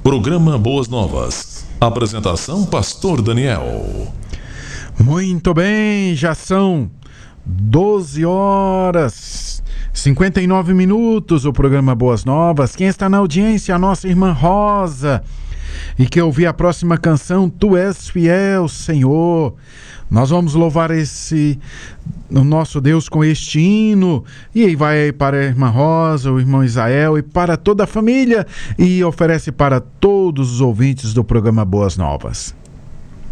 Programa Boas Novas. Apresentação Pastor Daniel. Muito bem, já são 12 horas 59 minutos, o programa Boas Novas. Quem está na audiência? A nossa irmã Rosa. E que ouvir a próxima canção, Tu És Fiel, Senhor. Nós vamos louvar o nosso Deus com este hino. E aí vai para a irmã Rosa, o irmão Isael e para toda a família. E oferece para todos os ouvintes do programa Boas Novas.